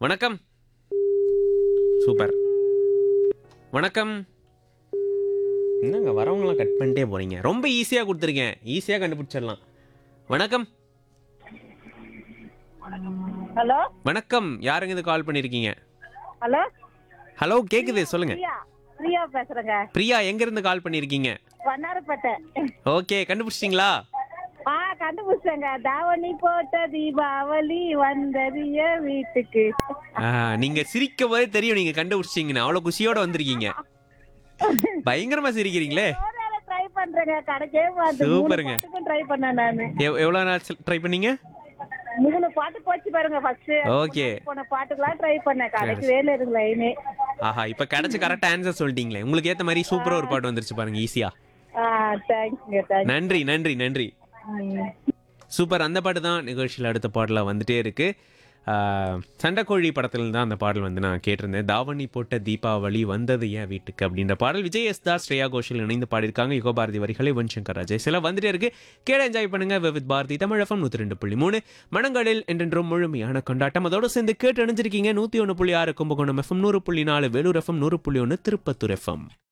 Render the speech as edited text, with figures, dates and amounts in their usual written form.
வணக்கம். சூப்பர். வணக்கம். என்னங்க வரவங்களாம் கட் பண்ணிட்டே போறீங்க. ரொம்ப ஈஸியா கொடுத்துருக்கேன். ஈஸியா கண்டுபிடிச்சிடலாம். வணக்கம். ஹலோ வணக்கம். யாருங்க இது கால் பண்ணிருக்கீங்க? ஹலோ ஹலோ கேக்குது சொல்லுங்க. பிரியா பிரியா பேசுறேங்க. பிரியா எங்க இருந்து கால் பண்ணிருக்கீங்க? வண்ணாரப்பேட்டை. ஓகே கண்டுபிடிச்சிட்டீங்களா? கண்டுபிடிச்சேங்க. தாவணி போட்ட தீபாவளி வந்தது என் வீட்டுக்கு. நீங்க சிரிக்கும் போதே தெரியும் நீங்க கண்டுபிடிச்சிட்டீங்கன்னு. அவ்வளவு குஷியோட வந்திருக்கீங்க. பயங்கரமா சிரிக்கிறீங்களே. ட்ரை பண்றேங்க, கிடைக்கவே மாட்டேங்குது. சூப்பருங்க. ட்ரை பண்ணேன் நானு. எவ்வளவு நாள் ட்ரை பண்ணீங்க? 3 பாட்டு போச்சு பாருங்க ஃபர்ஸ்ட். ஓகே. போன பாட்டுக்குலாம் ட்ரை பண்ணேன், கிடைக்கவே இல்லை எனக்கு லைனே. ஆஹா இப்ப கிடைச்ச கரெக்ட் ஆன்சர் சொல்லிட்டீங்களே. உங்களுக்கு ஏத்த மாதிரி சூப்பரா ஒரு பாட்டு வந்துருச்சு பாருங்க ஈஸியா. தேங்க்ஸ்ங்க, தேங்க்ஸ். நன்றி நன்றி நன்றி. சூப்பர். அந்த பாட்டு தான் நிகழ்ச்சியில் அடுத்த பாடலாக வந்துட்டே இருக்கு. சண்டைக்கோழி படத்துல தான் அந்த பாடல் வந்து நான் கேட்டிருந்தேன். தாவணி போட்ட தீபாவளி வந்தது ஏன் வீட்டுக்கு அப்படின்ற பாடல் விஜய் எஸ் தாஸ் ஸ்ரேயா கோஷல் இணைந்து பாடியிருக்காங்க. யுகோ பாரதி வரிகளை யுவன் சங்கர் ராஜேஷ் எல்லாம் வந்துட்டே இருக்கு. கேட என்ஜாய் பண்ணுங்க. வித் பாரதி தமிழ் FM 102.3 மனங்களில் என்றென்றும் முழுமையான கொண்டாட்டம். அதோடு சேர்ந்து கேட்டு அணிஞ்சிருக்கீங்க 101.6 Kumbakonam FM, 100.4 Vellore FM, 100.1 Tirupattur FM.